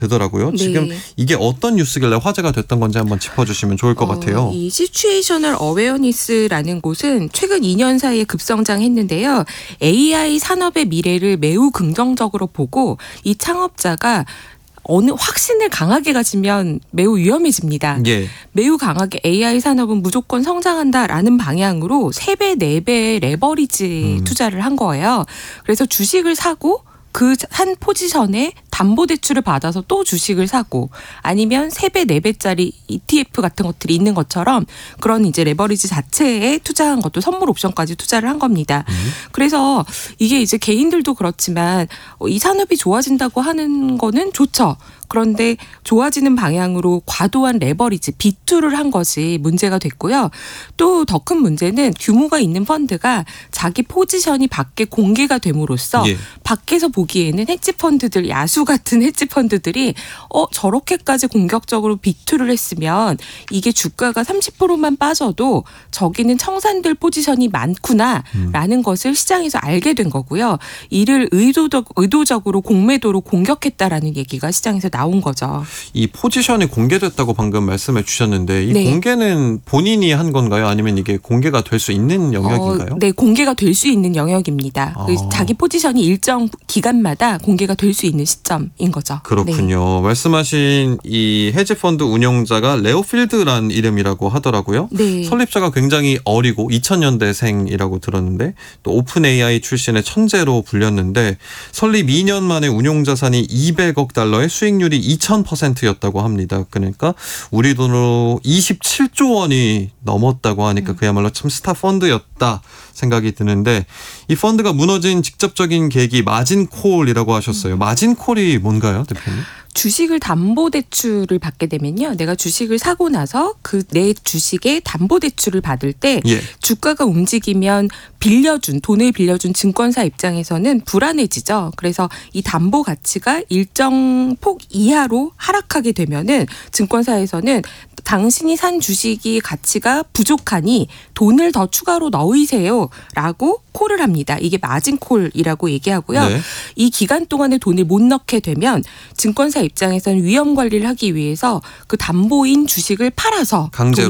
되더라고요. 네. 지금 이게 어떤 뉴스길래 화제가 됐던 건지 한번 짚어주시면 좋을 것 같아요. 이 시츄에이셔널 어웨어니스라는 곳은 최근 2년 사이에 급성장했는데요. AI 산업의 미래를 매우 긍정적으로 보고 이 창업자가 어느 확신을 강하게 가지면 매우 위험해집니다. 예. 매우 강하게 AI 산업은 무조건 성장한다라는 방향으로 3배, 4배의 레버리지 투자를 한 거예요. 그래서 주식을 사고 그 한 포지션에 담보대출을 받아서 또 주식을 사고 아니면 3배, 4배짜리 ETF 같은 것들이 있는 것처럼 그런 이제 레버리지 자체에 투자한 것도 선물 옵션까지 투자를 한 겁니다. 그래서 이게 이제 개인들도 그렇지만 이 산업이 좋아진다고 하는 거는 좋죠. 그런데 좋아지는 방향으로 과도한 레버리지, 비투를 한 것이 문제가 됐고요. 또 더 큰 문제는 규모가 있는 펀드가 자기 포지션이 밖에 공개가 됨으로써 예. 밖에서 보기에는 헤지 펀드들, 야수 같은 헤지 펀드들이 저렇게까지 공격적으로 비투를 했으면 이게 주가가 30%만 빠져도 저기는 청산될 포지션이 많구나라는 것을 시장에서 알게 된 거고요. 이를 의도적으로 공매도로 공격했다라는 얘기가 시장에서 나온 거죠. 이 포지션이 공개됐다고 방금 말씀해 주셨는데 이 네. 공개는 본인이 한 건가요? 아니면 이게 공개가 될 수 있는 영역인가요? 네, 공개가 될 수 있는 영역입니다. 자기 포지션이 일정 기간마다 공개가 될 수 있는 시점인 거죠. 그렇군요. 네. 말씀하신 이 헤지펀드 운용자가 레오필드란 이름이라고 하더라고요. 네. 설립자가 굉장히 어리고 2000년대생이라고 들었는데 또 오픈 AI 출신의 천재로 불렸는데 설립 2년 만에 운용 자산이 200억 달러의 수익률이 2000%였다고 합니다. 그러니까 우리 돈으로 27조 원이 넘었다고 하니까 그야말로 참 스타 펀드였다 생각이 드는데 이 펀드가 무너진 직접적인 계기 마진콜이라고 하셨어요. 마진콜이 뭔가요, 대표님? 주식을 담보대출을 받게 되면요. 내가 주식을 사고 나서 그 내 주식에 담보대출을 받을 때 예. 주가가 움직이면 돈을 빌려준 증권사 입장에서는 불안해지죠. 그래서 이 담보 가치가 일정 폭 이하로 하락하게 되면은 증권사에서는 당신이 산 주식이 가치가 부족하니 돈을 더 추가로 넣으세요라고 콜을 합니다. 이게 마진콜이라고 얘기하고요. 네. 이 기간 동안에 돈을 못 넣게 되면 증권사 입장에서는 위험 관리를 하기 위해서 그 담보인 주식을 팔아서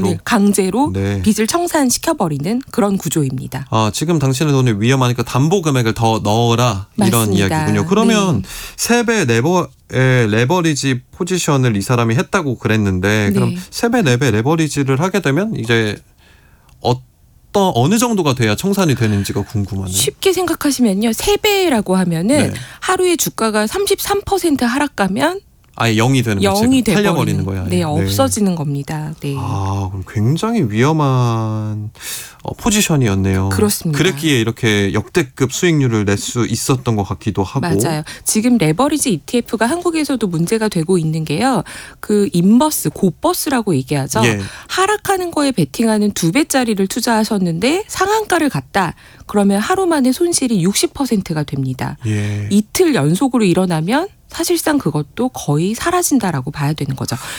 강제로 네. 빚을 청산시켜버리는 그런 구조입니다. 지금 당신의 돈이 위험하니까 담보 금액을 더 넣어라 이런 맞습니다. 이야기군요. 그러면 네. 3배 레버리지 포지션을 이 사람이 했다고 그랬는데 그럼 네. 3배, 4배 레버리지를 하게 되면 이제 어느 정도가 돼야 청산이 되는지가 궁금하네요. 쉽게 생각하시면요. 3배라고 하면은 네. 하루에 주가가 33% 하락가면 아예 0이 되는 거죠. 0이 팔려버리는 거야. 네, 없어지는 겁니다. 네. 그럼 굉장히 위험한 포지션이었네요. 그렇습니다. 그랬기에 이렇게 역대급 수익률을 낼 수 있었던 것 같기도 하고. 맞아요. 지금 레버리지 ETF가 한국에서도 문제가 되고 있는 게요. 그 인버스, 곧버스라고 얘기하죠. 예. 하락하는 거에 베팅하는 2배짜리를 투자하셨는데 상한가를 갔다. 그러면 하루 만에 손실이 60%가 됩니다. 예. 이틀 연속으로 일어나면 사실상 그것도 거의 사라진다라고 봐야 되는 거죠.